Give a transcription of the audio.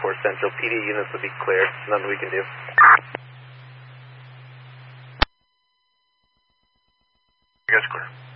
Central. PD units will be cleared. Nothing we can do. You guys clear.